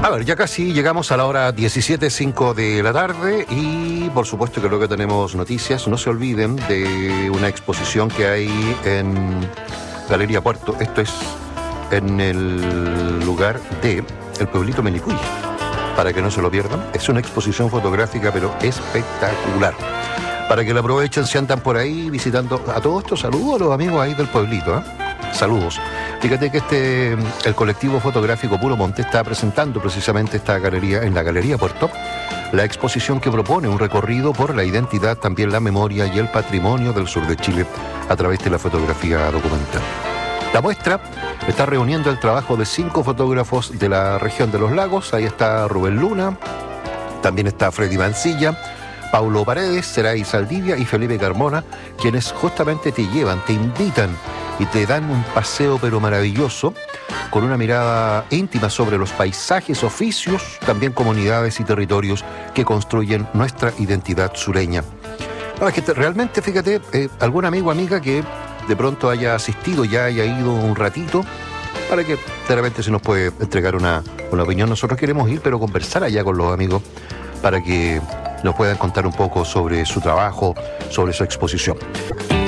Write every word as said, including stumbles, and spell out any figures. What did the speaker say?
A ver, ya casi llegamos a la hora diecisiete cinco de la tarde y por supuesto que creo que tenemos noticias. No se olviden de una exposición que hay en Galería Puerto. Esto es en el lugar de el pueblito Melicuy, para que no se lo pierdan. Es una exposición fotográfica pero espectacular, para que la aprovechen si andan por ahí visitando. A todo esto, saludos a los amigos ahí del pueblito, ¿eh? Saludos. Fíjate que este el colectivo fotográfico Puro Monte está presentando precisamente esta galería en la Galería Puerto, la exposición que propone un recorrido por la identidad, también la memoria y el patrimonio del sur de Chile a través de la fotografía documental. La muestra está reuniendo el trabajo de cinco fotógrafos de la región de los lagos. Ahí está Rubén Luna, también está Freddy Mancilla, Paulo Paredes, Seray Saldivia y Felipe Carmona, quienes justamente te llevan, te invitan y te dan un paseo pero maravilloso, con una mirada íntima sobre los paisajes, oficios, también comunidades y territorios que construyen nuestra identidad sureña. No, es que te, realmente, fíjate, eh, algún amigo o amiga que de pronto haya asistido, ya haya ido un ratito, para que de repente se nos puede entregar una, una opinión. Nosotros queremos ir, pero conversar allá con los amigos para que nos puedan contar un poco sobre su trabajo, sobre su exposición.